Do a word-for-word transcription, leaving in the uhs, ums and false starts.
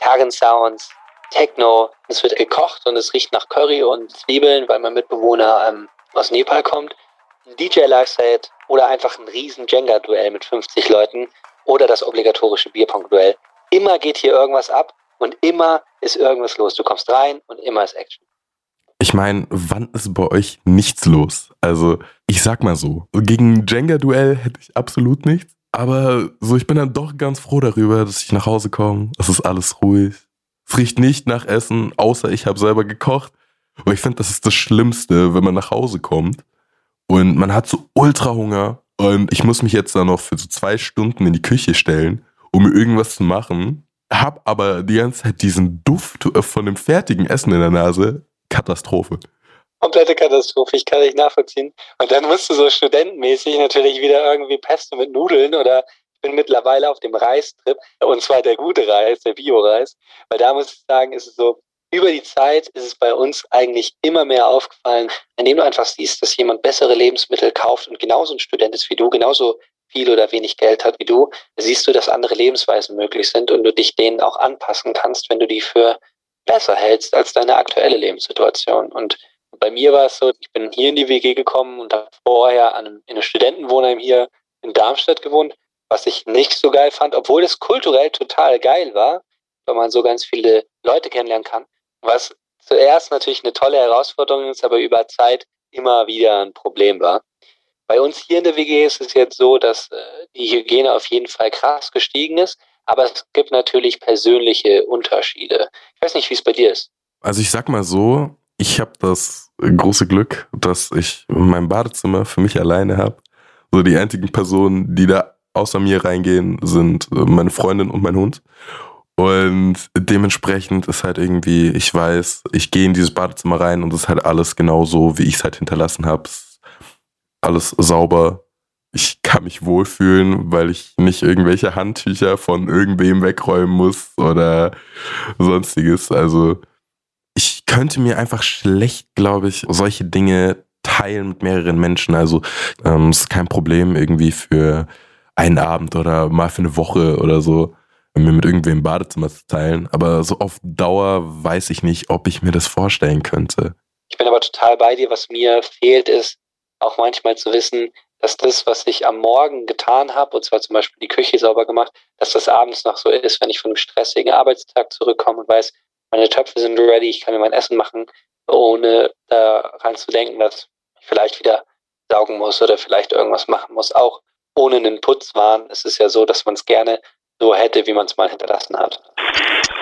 Gitarrensounds, Techno. Es wird gekocht und es riecht nach Curry und Zwiebeln, weil mein Mitbewohner ähm, aus Nepal kommt. Ein D J-Live-Set oder einfach ein riesen Jenga-Duell mit fünfzig Leuten oder das obligatorische Bierpong-Duell. Immer geht hier irgendwas ab und immer ist irgendwas los. Du kommst rein und immer ist Action. Ich meine, wann ist bei euch nichts los? Also, ich sag mal so, gegen ein Jenga-Duell hätte ich absolut nichts. Aber so, ich bin dann doch ganz froh darüber, dass ich nach Hause komme. Es ist alles ruhig. Es riecht nicht nach Essen, außer ich habe selber gekocht. Aber ich finde, das ist das Schlimmste, wenn man nach Hause kommt und man hat so ultra Hunger und ich muss mich jetzt dann noch für so zwei Stunden in die Küche stellen, um mir irgendwas zu machen. Hab aber die ganze Zeit diesen Duft von dem fertigen Essen in der Nase. Katastrophe. Komplette Katastrophe, ich kann nicht nachvollziehen. Und dann musst du so studentenmäßig natürlich wieder irgendwie Pesto mit Nudeln oder ich bin mittlerweile auf dem Reistrip und zwar der gute Reis, der Bio-Reis, weil da muss ich sagen, ist es so, über die Zeit ist es bei uns eigentlich immer mehr aufgefallen, indem du einfach siehst, dass jemand bessere Lebensmittel kauft und genauso ein Student ist wie du, genauso viel oder wenig Geld hat wie du, siehst du, dass andere Lebensweisen möglich sind und du dich denen auch anpassen kannst, wenn du die für besser hältst als deine aktuelle Lebenssituation. Und bei mir war es so, ich bin hier in die W G gekommen und habe vorher an einem, in einem Studentenwohnheim hier in Darmstadt gewohnt, was ich nicht so geil fand, obwohl es kulturell total geil war, weil man so ganz viele Leute kennenlernen kann. Was zuerst natürlich eine tolle Herausforderung ist, aber über Zeit immer wieder ein Problem war. Bei uns hier in der W G ist es jetzt so, dass äh, die Hygiene auf jeden Fall krass gestiegen ist, aber es gibt natürlich persönliche Unterschiede. Ich weiß nicht, wie es bei dir ist. Also ich sag mal so, ich habe das große Glück, dass ich mein Badezimmer für mich alleine habe. So die einzigen Personen, die da außer mir reingehen, sind meine Freundin und mein Hund. Und dementsprechend ist halt irgendwie, ich weiß, ich gehe in dieses Badezimmer rein und es ist halt alles genau so, wie ich es halt hinterlassen habe. Alles sauber. Ich kann mich wohlfühlen, weil ich nicht irgendwelche Handtücher von irgendwem wegräumen muss oder sonstiges. Also ich könnte mir einfach schlecht, glaube ich, solche Dinge teilen mit mehreren Menschen. Also ähm, es ist kein Problem irgendwie für einen Abend oder mal für eine Woche oder so, mir mit irgendwem im Badezimmer zu teilen. Aber so auf Dauer weiß ich nicht, ob ich mir das vorstellen könnte. Ich bin aber total bei dir. Was mir fehlt, ist auch manchmal zu wissen, dass das, was ich am Morgen getan habe, und zwar zum Beispiel die Küche sauber gemacht, dass das abends noch so ist, wenn ich von einem stressigen Arbeitstag zurückkomme und weiß, meine Töpfe sind ready, ich kann mir mein Essen machen, ohne daran zu denken, dass ich vielleicht wieder saugen muss oder vielleicht irgendwas machen muss, auch ohne einen Putzwahn. Es ist ja so, dass man es gerne so hätte, wie man es mal hinterlassen hat.